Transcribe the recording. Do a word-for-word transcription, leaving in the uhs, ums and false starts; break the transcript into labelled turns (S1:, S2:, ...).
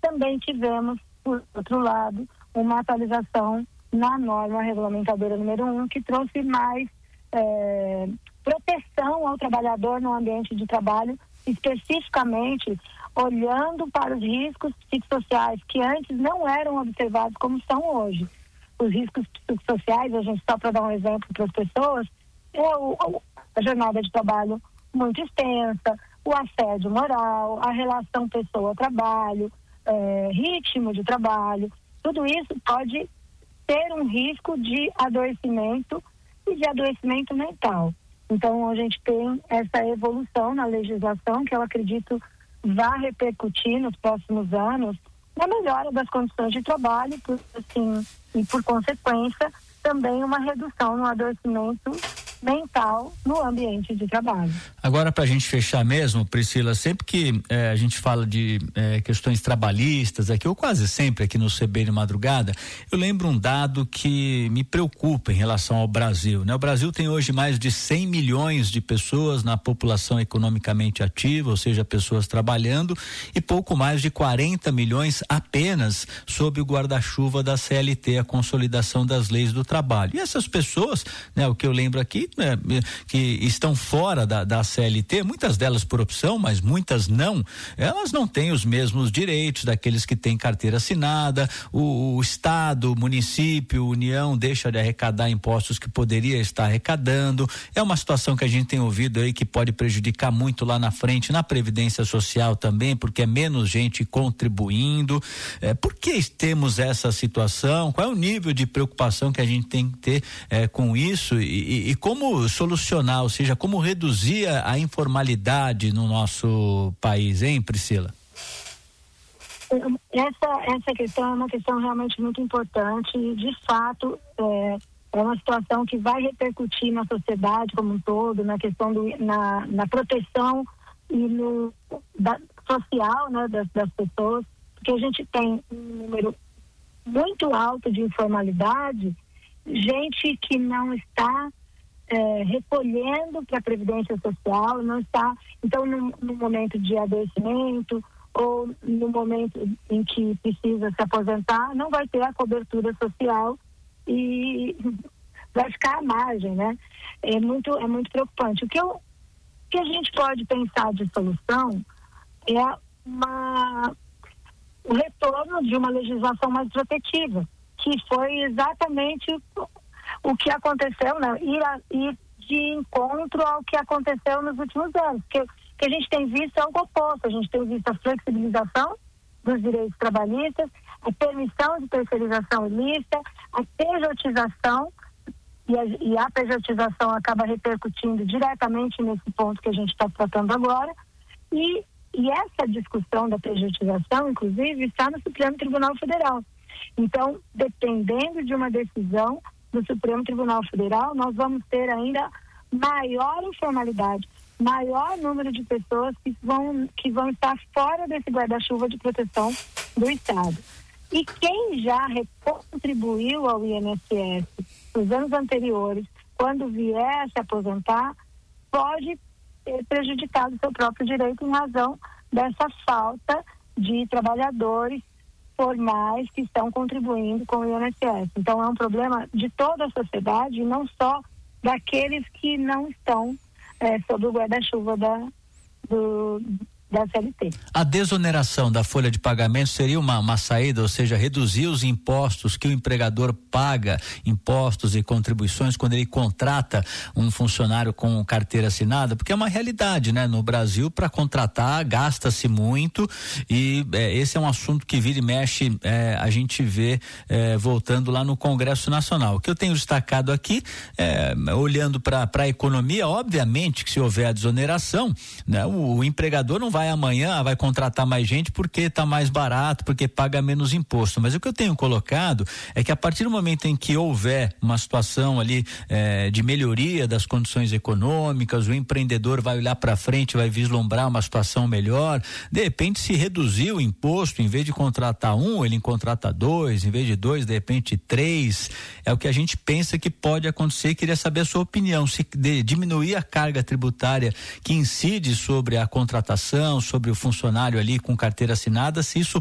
S1: também tivemos, por outro lado, uma atualização na norma regulamentadora número um, que trouxe mais é, proteção ao trabalhador no ambiente de trabalho, especificamente olhando para os riscos psicossociais que antes não eram observados como são hoje. Os riscos psicossociais, a gente só para dar um exemplo para as pessoas, é o, a jornada de trabalho muito extensa, o assédio moral, a relação pessoa-trabalho, é, ritmo de trabalho, tudo isso pode ter um risco de adoecimento e de adoecimento mental. Então, a gente tem essa evolução na legislação que eu acredito vai repercutir nos próximos anos na melhora das condições de trabalho, por, assim, e por consequência também uma redução no adoecimento mental no ambiente de trabalho.
S2: Agora, para a gente fechar mesmo, Priscila, sempre que eh, a gente fala de eh, questões trabalhistas aqui, ou quase sempre aqui no C B de Madrugada, eu lembro um dado que me preocupa em relação ao Brasil, né? O Brasil tem hoje mais de cem milhões de pessoas na população economicamente ativa, ou seja, pessoas trabalhando, e pouco mais de quarenta milhões apenas sob o guarda-chuva da C L T, a consolidação das leis do trabalho. E essas pessoas, né, o que eu lembro aqui, né, que estão fora da, da C L T, muitas delas por opção, mas muitas não, elas não têm os mesmos direitos daqueles que têm carteira assinada, o, o Estado, o município, União deixa de arrecadar impostos que poderia estar arrecadando. É uma situação que a gente tem ouvido aí que pode prejudicar muito lá na frente, na Previdência Social também, porque é menos gente contribuindo. É, por que temos essa situação? Qual é o nível de preocupação que a gente tem que ter é, com isso e, e, e como solucionar, ou seja, como reduzir a, a informalidade no nosso país, hein, Priscila?
S1: Essa, essa questão é uma questão realmente muito importante e, de fato, é, é uma situação que vai repercutir na sociedade como um todo, na questão do, na, na proteção e no, da, social, né, das, das pessoas, porque a gente tem um número muito alto de informalidade, gente que não está É, recolhendo para a Previdência Social, não está, então no, no momento de adoecimento ou no momento em que precisa se aposentar, não vai ter a cobertura social e vai ficar à margem, né? É muito, é muito preocupante. O que, eu, o que a gente pode pensar de solução é uma, o retorno de uma legislação mais protetiva, que foi exatamente o que aconteceu, né? Ir, a, ir de encontro ao que aconteceu nos últimos anos. Porque o que a gente tem visto é o oposto. A gente tem visto a flexibilização dos direitos trabalhistas, a permissão de terceirização ilícita, a pejotização, e a, e a pejotização acaba repercutindo diretamente nesse ponto que a gente está tratando agora. E, e essa discussão da pejotização, inclusive, está no Supremo Tribunal Federal. Então, dependendo de uma decisão do Supremo Tribunal Federal, nós vamos ter ainda maior informalidade, maior número de pessoas que vão, que vão estar fora desse guarda-chuva de proteção do Estado. E quem já contribuiu ao I N S S nos anos anteriores, quando vier se aposentar, pode ter prejudicado seu próprio direito em razão dessa falta de trabalhadores formais que estão contribuindo com o I N S S. Então é um problema de toda a sociedade e não só daqueles que não estão é, sob o guarda-chuva da, do, da C L T.
S2: A desoneração da folha de pagamento seria uma, uma saída, ou seja, reduzir os impostos que o empregador paga, impostos e contribuições quando ele contrata um funcionário com carteira assinada, porque é uma realidade, né? No Brasil, para contratar, gasta-se muito e é, esse é um assunto que vira e mexe, é, a gente vê é, voltando lá no Congresso Nacional. O que eu tenho destacado aqui, é, olhando para a economia, obviamente que se houver a desoneração, né, o, o empregador não vai vai amanhã, vai contratar mais gente porque está mais barato, porque paga menos imposto. Mas o que eu tenho colocado é que a partir do momento em que houver uma situação ali eh, de melhoria das condições econômicas, o empreendedor vai olhar para frente, vai vislumbrar uma situação melhor, de repente se reduzir o imposto, em vez de contratar um, ele contrata dois, em vez de dois, de repente três, é o que a gente pensa que pode acontecer. Queria saber a sua opinião, se de, diminuir a carga tributária que incide sobre a contratação, sobre o funcionário ali com carteira assinada, se isso